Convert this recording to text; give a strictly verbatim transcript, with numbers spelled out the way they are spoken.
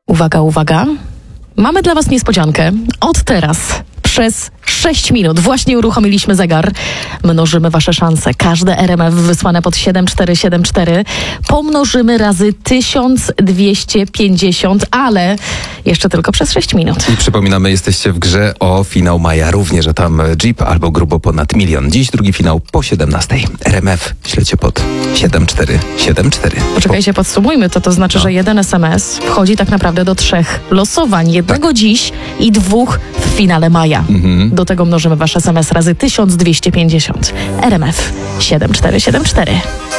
Uwaga, uwaga. Mamy dla was niespodziankę. Od teraz przez sześć minut właśnie uruchomiliśmy zegar. Mnożymy wasze szanse. Każde R M F wysłane pod siedem cztery siedem cztery pomnożymy razy tysiąc dwieście pięćdziesiąt, ale jeszcze tylko przez sześć minut. I przypominamy, jesteście w grze o finał maja. Również, że tam Jeep albo grubo ponad milion. Dziś drugi finał po siedemnastej. R M F śledźcie pod siedem cztery siedem cztery. Poczekajcie, podsumujmy to. To znaczy, No. że jeden S M S wchodzi tak naprawdę do trzech losowań. Jednego Tak. dziś i dwóch w finale maja. Mhm. Do tego mnożymy wasz S M S razy tysiąc dwieście pięćdziesiąt. R M F siedem cztery siedem cztery.